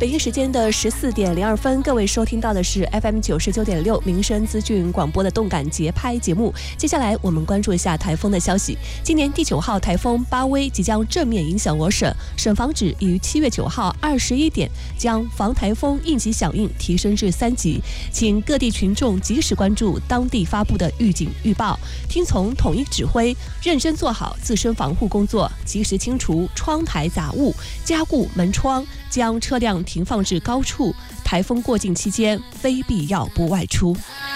北京时间的14:02，各位收听到的是 FM 99.6民生资讯广播的动感节拍节目。接下来我们关注一下台风的消息。今年第9号台风巴威即将正面影响我省，省防指已于7月9号21点将防台风应急响应提升至3级，请各地群众及时关注当地发布的预警预报，听从统一指挥，认真做好自身防护工作，及时清除窗台杂物，加固门窗，将车辆停放至高处。台风过境期间，非必要不外出。